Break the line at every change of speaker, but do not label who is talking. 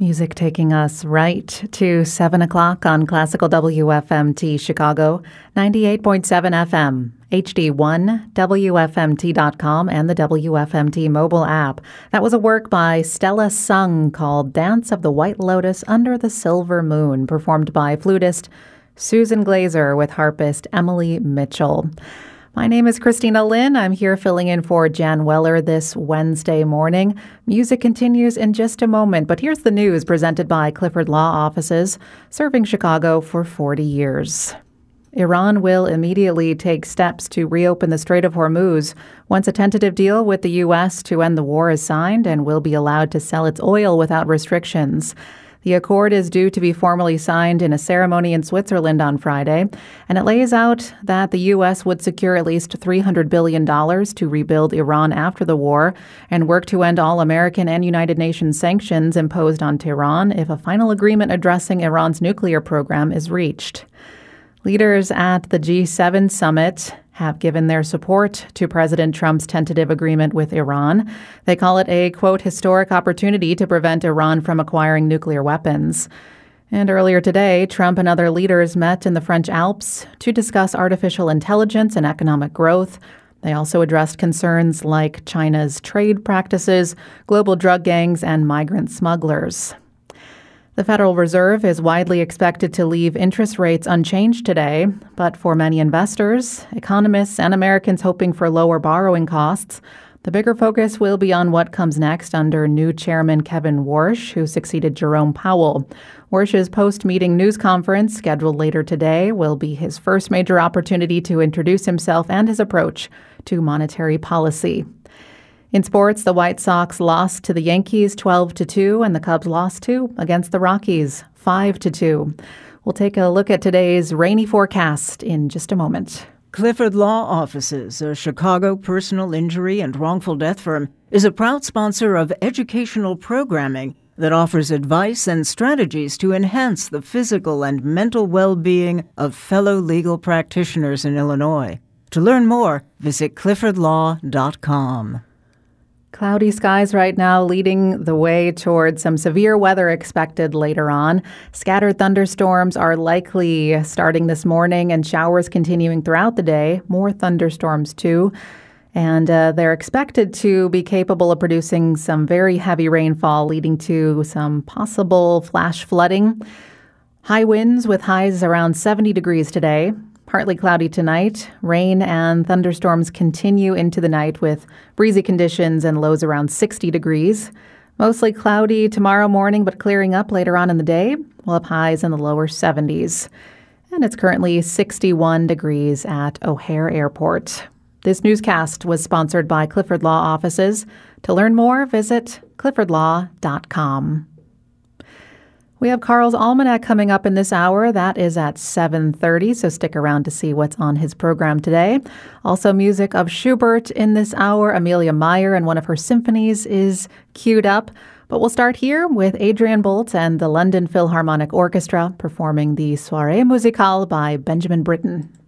Music taking us right to 7 o'clock on Classical WFMT Chicago, 98.7 FM, HD1, WFMT.com, and the WFMT mobile app. That was a work by Stella Sung called Dance of the White Lotus Under the Silver Moon, performed by flutist Susan Glazer with harpist Emily Mitchell. My name is Christina Lynn. I'm here filling in for Jan Weller this Wednesday morning. Music continues in just a moment, but here's the news presented by Clifford Law Offices, serving Chicago for 40 years. Iran will immediately take steps to reopen the Strait of Hormuz once a tentative deal with the U.S. to end the war is signed and will be allowed to sell its oil without restrictions. The accord is due to be formally signed in a ceremony in Switzerland on Friday, and it lays out that the U.S. would secure at least $300 billion to rebuild Iran after the war and work to end all American and United Nations sanctions imposed on Tehran if a final agreement addressing Iran's nuclear program is reached. Leaders at the G7 summit have given their support to President Trump's tentative agreement with Iran. They call it a, quote, historic opportunity to prevent Iran from acquiring nuclear weapons. And earlier today, Trump and other leaders met in the French Alps to discuss artificial intelligence and economic growth. They also addressed concerns like China's trade practices, global drug gangs, and migrant smugglers. The Federal Reserve is widely expected to leave interest rates unchanged today, but for many investors, economists, and Americans hoping for lower borrowing costs, the bigger focus will be on what comes next under new Chairman Kevin Warsh, who succeeded Jerome Powell. Warsh's post-meeting news conference, scheduled later today, will be his first major opportunity to introduce himself and his approach to monetary policy. In sports, the White Sox lost to the Yankees 12-2, and the Cubs lost against the Rockies 5-2. We'll take a look at today's rainy forecast in just a moment.
Clifford Law Offices, a Chicago personal injury and wrongful death firm, is a proud sponsor of educational programming that offers advice and strategies to enhance the physical and mental well-being of fellow legal practitioners in Illinois. To learn more, visit cliffordlaw.com.
Cloudy skies right now, leading the way towards some severe weather expected later on. Scattered thunderstorms are likely starting this morning and showers continuing throughout the day. More thunderstorms too. And they're expected to be capable of producing some very heavy rainfall, leading to some possible flash flooding. High winds with highs around 70 degrees today. Partly cloudy tonight. Rain and thunderstorms continue into the night with breezy conditions and lows around 60 degrees. Mostly cloudy tomorrow morning, but clearing up later on in the day. We'll have highs in the lower 70s. And it's currently 61 degrees at O'Hare Airport. This newscast was sponsored by Clifford Law Offices. To learn more, visit cliffordlaw.com. We have Carl's Almanac coming up in this hour. That is at 7:30, so stick around to see what's on his program today. Also, music of Schubert in this hour. Amelia Meyer and one of her symphonies is queued up. But we'll start here with Adrian Bolt and the London Philharmonic Orchestra performing the Soirée Musicale by Benjamin Britten.